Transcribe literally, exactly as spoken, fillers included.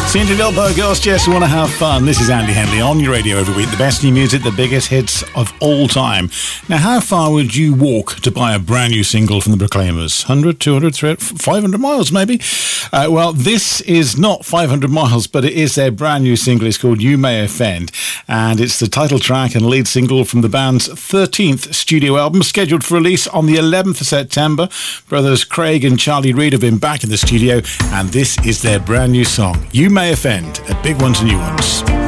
Cindy Dilbo, Girls Just Want to Have Fun. This is Andy Henley on your radio every week. The best new music, the biggest hits of all time. Now, how far would you walk to buy a brand new single from the Proclaimers? one hundred, two hundred, three hundred, five hundred miles maybe? Uh, well, this is not five hundred miles, but it is their brand new single. It's called You May Offend, and it's the title track and lead single from the band's thirteenth studio album, scheduled for release on the eleventh of September. Brothers Craig and Charlie Reid have been back in the studio, and this is their brand new song, You May Offend, at Big Ones and New Ones.